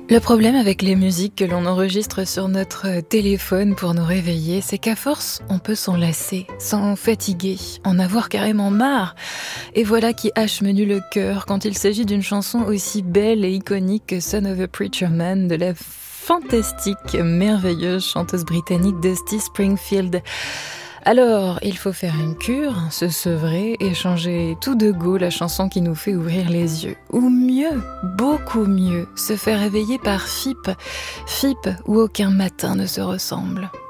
Le problème avec les musiques que l'on enregistre sur notre téléphone pour nous réveiller, c'est qu'à force, on peut s'en lasser, s'en fatiguer, en avoir carrément marre. Et voilà qui hache menu le cœur quand il s'agit d'une chanson aussi belle et iconique que Son of a Preacher Man de la fantastique, merveilleuse chanteuse britannique Dusty Springfield. Alors, il faut faire une cure, se sevrer et changer tout de go la chanson qui nous fait ouvrir les yeux. Ou mieux, beaucoup mieux, se faire réveiller par FIP où aucun matin ne se ressemble.